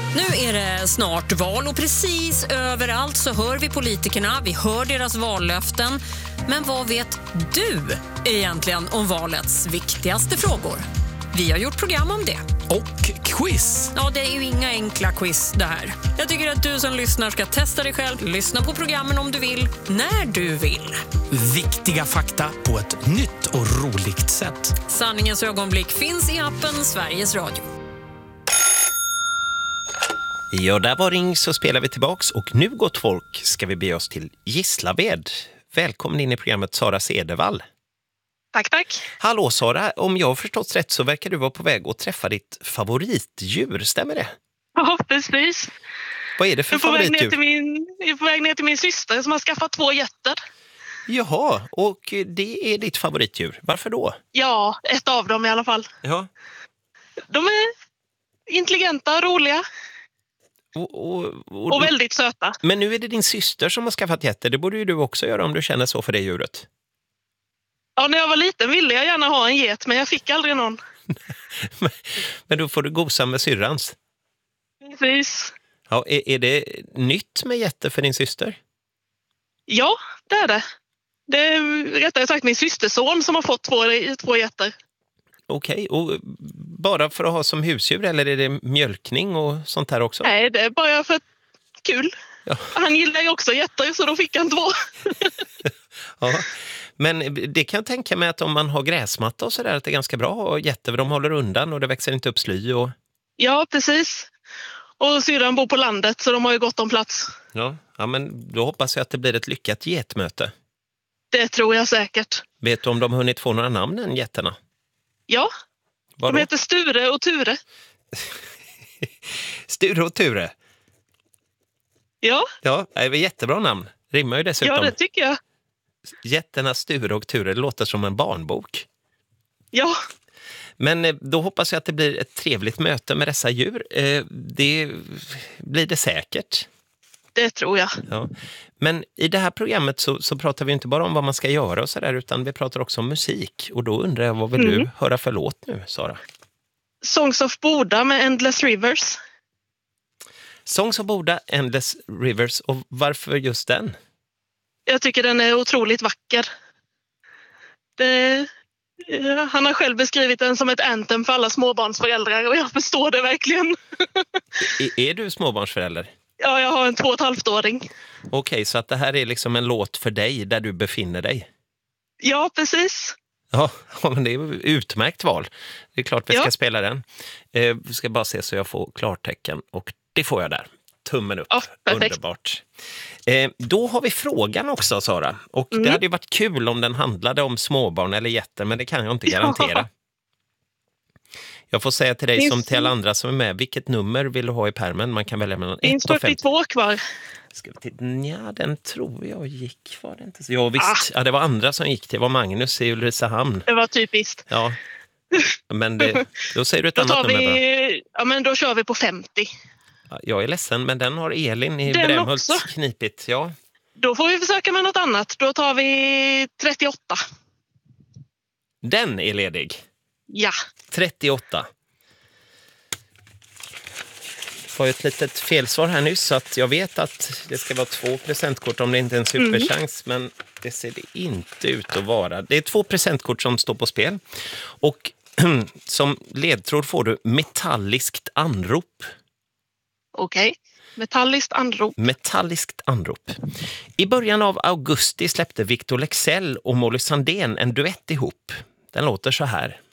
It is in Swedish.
Nu är det snart val och precis överallt så hör vi politikerna, vi hör deras vallöften. Men vad vet du egentligen om valets viktigaste frågor? Vi har gjort program om det. Och quiz. Ja, det är ju inga enkla quiz det här. Jag tycker att du som lyssnar ska testa dig själv. Lyssna på programmen om du vill, när du vill. Viktiga fakta på ett nytt och roligt sätt. Sanningens ögonblick finns i appen Sveriges Radio. Ja, där var Ring så spelar vi tillbaks och nu gott folk ska vi bege oss till Gislaved. Välkommen in i programmet Sara Cedervall. Tack. Hallå Sara, om jag har förstått rätt så verkar du vara på väg att träffa ditt favoritdjur, stämmer det? Ja, precis. Vad är det för favoritdjur? Jag är på väg ner till min syster som har skaffat 2 getter. Jaha, och det är ditt favoritdjur. Varför då? Ja, ett av dem i alla fall. Ja. De är intelligenta och roliga. Och väldigt söta. Men nu är det din syster som har skaffat getter. Det borde ju du också göra om du känner så för det djuret. Ja, när jag var liten ville jag gärna ha en get, men jag fick aldrig någon. Men då får du gosa med syrrans. Precis. Ja, är det nytt med getter för din syster? Ja, det är det. Det är rättare sagt min systerson som har fått 2 getter. Okej, och bara för att ha som husdjur eller är det mjölkning och sånt här också? Nej, det är bara för kul. Ja. Han gillar ju också getter så då fick han 2. Ja, men det kan jag tänka mig att om man har gräsmatta och sådär att det är ganska bra att ha getter, för de håller undan och det växer inte upp sly. Och... Ja, precis. Och syrran bor på landet så de har ju gott om plats. Ja, men då hoppas jag att det blir ett lyckat getmöte. Det tror jag säkert. Vet du om de hunnit få några namn än getterna? Ja, Vadå? de heter Sture och Ture. Sture och Ture? Ja. Ja, det är jättebra namn. Rimmar ju dessutom. Ja, det tycker jag. Jätterna Sture och Ture, det låter som en barnbok. Ja. Men då hoppas jag att det blir ett trevligt möte med dessa djur. Det blir det säkert. Det tror jag. Ja. Men i det här programmet så pratar vi inte bara om vad man ska göra och sådär, utan vi pratar också om musik. Och då undrar jag, vad vill du höra för låt nu, Sara? Songs of Boda med Endless Rivers. Songs of Boda, Endless Rivers. Och varför just den? Jag tycker den är otroligt vacker. Han har själv beskrivit den som ett anthem för alla småbarnsföräldrar och jag förstår det verkligen. Är du småbarnsförälder? Ja, jag har en 2,5-åring. Okej, så att det här är liksom en låt för dig där du befinner dig? Ja, precis. Ja, men det är utmärkt val. Det är klart vi ska spela den. Vi ska bara se så jag får klartecken och det får jag där. Tummen upp. Ja, underbart. Då har vi frågan också, Sara. Och det hade ju varit kul om den handlade om småbarn eller getter, men det kan jag inte garantera. Ja. Jag får säga till dig som till alla andra som är med, vilket nummer vill du ha i pärmen? Man kan välja mellan 1 och 50. Finns 42 kvar. Ska vi titta? Ja, den tror jag gick. Var det inte så? Ja, visst. Ja, det var andra som gick. Det var Magnus i Ulricehamn. Det var typiskt. Ja. Men då säger du ett annat nummer. Ja, men då kör vi på 50. Jag är ledsen, men den har Elin i Brämhult knipit. Ja. Då får vi försöka med något annat. Då tar vi 38. Den är ledig. Ja. 38. Jag får ett litet felsvar här nyss så att jag vet att det ska vara 2 presentkort om det inte är en superchans, men det ser det inte ut att vara. Det är 2 presentkort som står på spel och som ledtråd får du metalliskt anrop. Okej. Metalliskt anrop. Metalliskt anrop. I början av augusti släppte Victor Leksell och Molly Sandén en duett ihop. Den låter så här.